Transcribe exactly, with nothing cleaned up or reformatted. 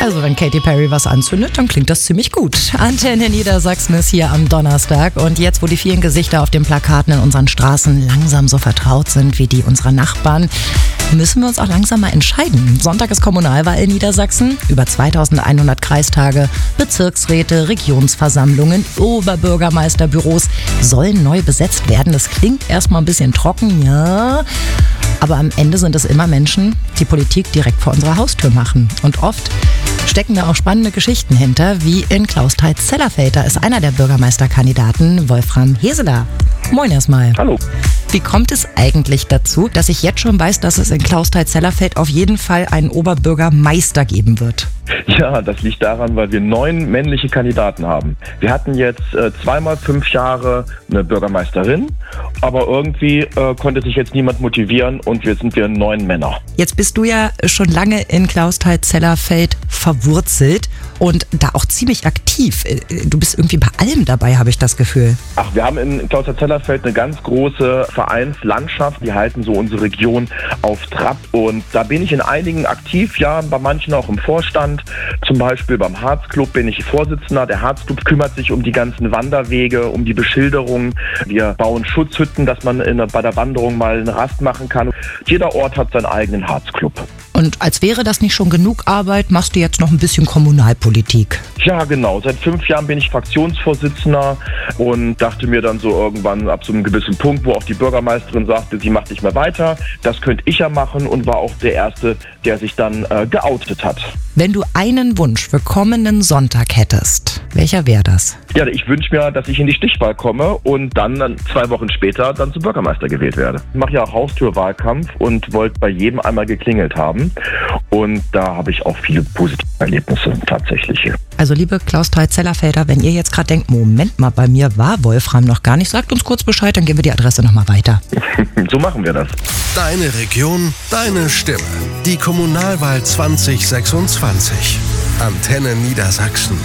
Also wenn Katy Perry was anzündet, dann klingt das ziemlich gut. Antenne Niedersachsen ist hier am Donnerstag und jetzt, wo die vielen Gesichter auf den Plakaten in unseren Straßen langsam so vertraut sind wie die unserer Nachbarn, müssen wir uns auch langsam mal entscheiden. Sonntag ist Kommunalwahl in Niedersachsen, über zweitausendeinhundert Kreistage, Bezirksräte, Regionsversammlungen, Oberbürgermeisterbüros sollen neu besetzt werden. Das klingt erstmal ein bisschen trocken, ja. Aber am Ende sind es immer Menschen, die Politik direkt vor unserer Haustür machen. Und oft stecken da auch spannende Geschichten hinter, wie in Klausthal-Zellerfeld. Da ist einer der Bürgermeisterkandidaten, Wolfram Heseler. Moin erstmal. Hallo. Wie kommt es eigentlich dazu, dass ich jetzt schon weiß, dass es in Klausthal-Zellerfeld auf jeden Fall einen Oberbürgermeister geben wird? Ja, das liegt daran, weil wir neun männliche Kandidaten haben. Wir hatten jetzt äh, zweimal fünf Jahre eine Bürgermeisterin, aber irgendwie äh, konnte sich jetzt niemand motivieren und wir sind wir neun Männer. Jetzt bist du ja schon lange in Klausthal-Zellerfeld verwurzelt und da auch ziemlich aktiv. Du bist irgendwie bei allem dabei, habe ich das Gefühl. Ach, wir haben in Klausthal-Zellerfeld eine ganz große Vereinslandschaft. Die halten so unsere Region auf Trab und da bin ich in einigen aktiv, ja, bei manchen auch im Vorstand. Zum Beispiel beim Harzclub bin ich Vorsitzender. Der Harzclub kümmert sich um die ganzen Wanderwege, um die Beschilderung. Wir bauen Schutzhütten, dass man in, bei der Wanderung mal eine Rast machen kann. Jeder Ort hat seinen eigenen Harzclub. Und als wäre das nicht schon genug Arbeit, machst du jetzt noch ein bisschen Kommunalpolitik. Ja, genau. Seit fünf Jahren bin ich Fraktionsvorsitzender und dachte mir dann so irgendwann ab so einem gewissen Punkt, wo auch die Bürgermeisterin sagte, sie macht nicht mehr weiter. Das könnte ich ja machen und war auch der Erste, der sich dann äh, geoutet hat. Wenn du einen Wunsch für kommenden Sonntag hättest, welcher wäre das? Ja, ich wünsche mir, dass ich in die Stichwahl komme und dann, dann zwei Wochen später dann zum Bürgermeister gewählt werde. Ich mache ja auch Haustürwahlkampf und wollte bei jedem einmal geklingelt haben. Und da habe ich auch viele positive Erlebnisse tatsächlich hier. Also liebe Klausthal-Zellerfelder, wenn ihr jetzt gerade denkt, Moment mal, bei mir war Wolfram noch gar nicht, sagt uns kurz Bescheid, dann geben wir die Adresse nochmal weiter. So machen wir das. Deine Region, deine Stimme. Die Kommunalwahl zwanzig sechsundzwanzig. Antenne Niedersachsen.